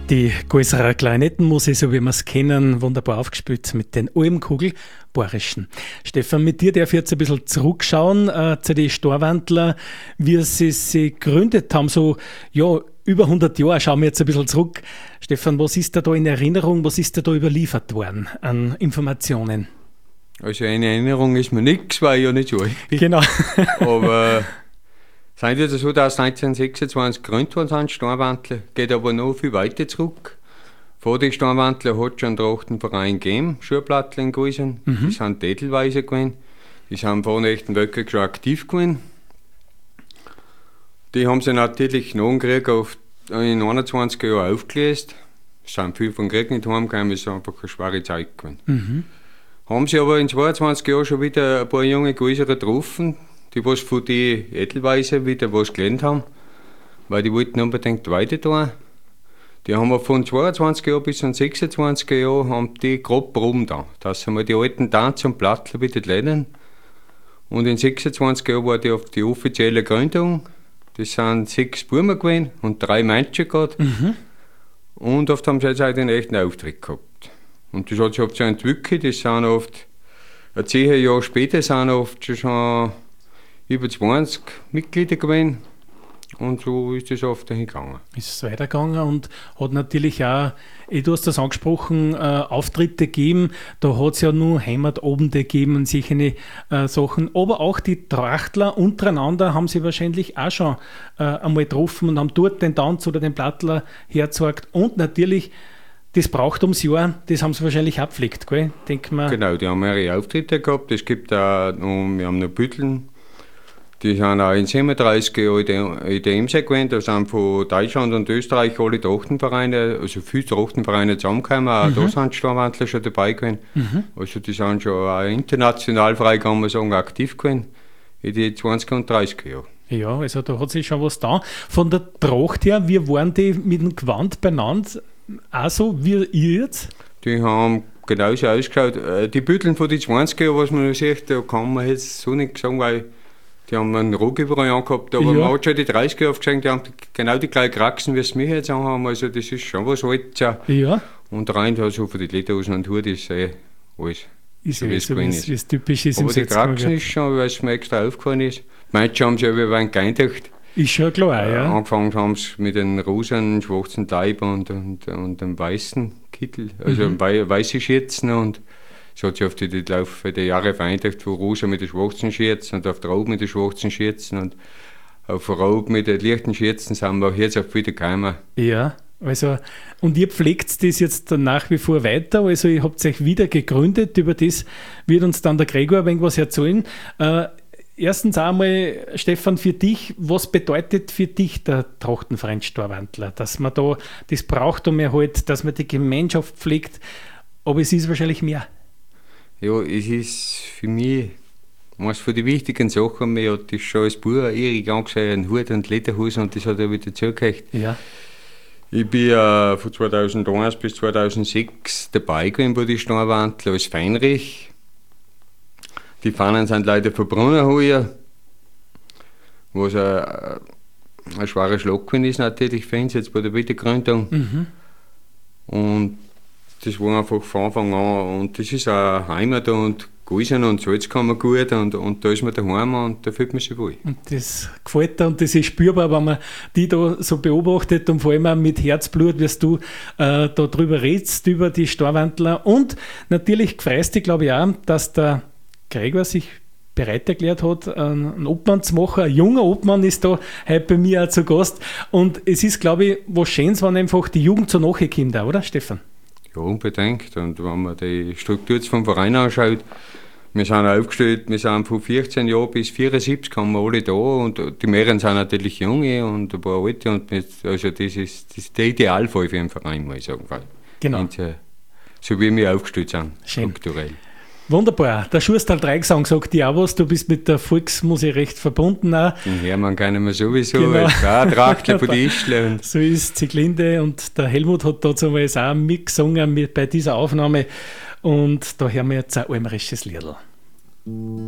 Die Gäuserer Klarinettenmusik, so wie wir es kennen, wunderbar aufgespielt mit den Almkugel-Borischen. Stefan, mit dir darf ich jetzt ein bisschen zurückschauen zu den Storwandler, wie sie sich gegründet haben, so ja, über 100 Jahre schauen wir jetzt ein bisschen zurück. Stefan, was ist da in Erinnerung, was ist da überliefert worden an Informationen? Also eine Erinnerung ist mir nichts, weil ich ja nicht so alt bin. Genau. Aber sind ja so, dass 1926 gegründet worden sind, Storwandler, geht aber noch viel weiter zurück. Vor den Storwandler hat es schon einen Trachtenverein gegeben, Schurplattler in Guisen. Die sind Edelweiser gewesen. Die sind vor dem Ersten Weltkrieg schon aktiv gewesen. Die haben sich natürlich nach dem Krieg in 21 Jahren aufgelöst. Es sind viele vom Krieg nicht heimgekommen, es ist einfach eine schwere Zeit gewesen. Haben sie aber in 22 Jahren schon wieder ein paar junge Guiserer getroffen, die was von den Edelweisen wieder was gelernt haben, weil die wollten unbedingt weiter tun. Die haben wir von 22 Jahren bis zu 26 Jahren haben die grob Proben da, dass sie mal die alten Tanz und Plattler wieder lernen. Und in 26 Jahren war die offizielle Gründung. Das sind 6 Buben gewesen und 3 Menschen gerade. Und oft haben sie jetzt auch den echten Auftritt gehabt. Und das hat sich oft so entwickelt. Das sind oft, 10 Jahre später sind oft schon über 20 Mitglieder gewesen. Und so ist das oft hingegangen. Ist es weitergegangen und hat natürlich auch, du hast das angesprochen, Auftritte gegeben. Da hat es ja nur Heimatabende gegeben und solche Sachen. Aber auch die Trachtler untereinander haben sie wahrscheinlich auch schon einmal getroffen und haben dort den Tanz oder den Plattler hergezeigt. Und natürlich das Brauchtumsjahr, das haben sie wahrscheinlich auch gepflegt, gell? Denk mal. Genau, die haben mehrere Auftritte gehabt. Es gibt auch noch, wir haben noch Bütteln. Die sind auch in 37 Jahren in der Emse gewesen. Da sind von Deutschland und Österreich alle Trachtenvereine, also viele Trachtenvereine zusammengekommen. Auch da sind die Storwandler schon dabei gewesen. Also die sind schon auch international frei, kann man sagen, aktiv gewesen in den 20 und 30 Jahren. Ja, also da hat sich schon was da. Von der Tracht her, wie waren die mit dem Gewand beieinander? Auch so wie ihr jetzt? Die haben genauso ausgeschaut. Die Bütteln von den 20 Jahren, was man sieht, da kann man jetzt so nicht sagen, weil die haben einen Rock überall angehabt, aber man hat schon die 30 Jahre aufgesehen, die haben genau die gleichen Kraxen, wie es wir jetzt haben. Also das ist schon was Altes. Ja. Und rein so von den Lederhosen und Hut ist alles. Ist so, wie es typisch ist. Aber die Kraxen ist schon, weil es mir extra aufgefallen ist. Manche haben sich über einen geeinigt. Ist schon klar, ja. Angefangen haben sie mit einem rosa, schwarzen Leib und einem weißen Kittel, also weiße Schürzen, und es hat sich auf die Laufe der Jahre vereinigt, von rosa mit den schwarzen Schürzen und auf der Rot mit den schwarzen Schürzen und auf der Rot mit den leichten Schürzen sind wir jetzt auch wieder gekommen. Ja, also, und ihr pflegt das jetzt dann nach wie vor weiter, also ihr habt euch wieder gegründet, über das wird uns dann der Gregor ein wenig was erzählen. Erstens einmal, Stefan, für dich, was bedeutet für dich der Trachtenverein Storwandler? Dass man da das Brauchtum erhält, dass man die Gemeinschaft pflegt, aber es ist wahrscheinlich mehr. Ja, es ist für mich eines von den wichtigen Sachen. Mir hat das schon als Bub ewig angesehen, Hut und Lederhosen, und das hat er wieder zugehört. Ja. Ich bin von 2001 bis 2006 dabei gewesen bei den Storwandler als Feinrich. Die Fahnen sind leider verbrannt heuer, was ein schwerer Schlag gewesen ist natürlich für uns jetzt bei der Wiedergründung. Und das war einfach von Anfang an, und das ist auch Heimat und Guisen und Salz kann man gut, und da ist man daheim und da fühlt man sich wohl. Und das gefällt dir und das ist spürbar, wenn man die da so beobachtet und vor allem auch mit Herzblut, wie du da drüber redest, über die Storwandler. Und natürlich freust dich, glaube ich, auch, dass der Gregor sich bereit erklärt hat, einen Obmann zu machen. Ein junger Obmann ist da heute bei mir auch zu Gast. Und es ist, glaube ich, was Schönes, wenn einfach die Jugend so nachkommt, oder Stefan? Ja, unbedingt. Und wenn man die Struktur jetzt vom Verein anschaut, wir sind aufgestellt, wir sind von 14 Jahren bis 74 haben wir alle da, und die mehreren sind natürlich junge und ein paar alte, und also das ist der Idealfall für einen Verein, muss ich sagen. Genau. Und, so wie wir aufgestellt sind, schön. Strukturell. Wunderbar. Der Schusterl Dreigesang sagt dir auch was, du bist mit der Volksmusik recht verbunden auch. Den Hermann kennen wir sowieso, genau. Als Trachtler von den Ischle. So ist Zieglinde, und der Helmut hat dazu mal auch mitgesungen bei dieser Aufnahme, und da hören wir jetzt ein almerisches Liedl.